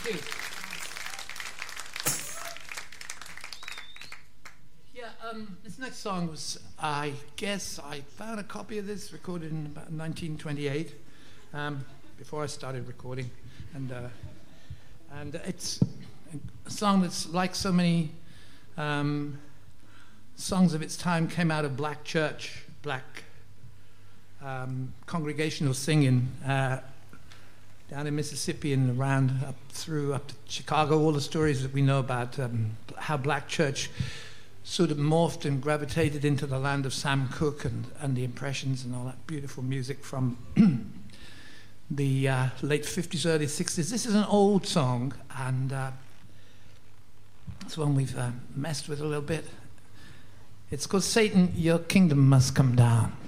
you. This next song was, I guess, I found a copy of this recorded in about 1928, before I started recording, and it's a song that's like so many songs of its time came out of black church, black congregational singing down in Mississippi and around up to Chicago. All the stories that we know about how black church sort of morphed and gravitated into the land of Sam Cooke and the Impressions and all that beautiful music from the late 50s, early 60s. This is an old song, and it's one we've messed with a little bit. It's called Satan, Your Kingdom Must Come Down.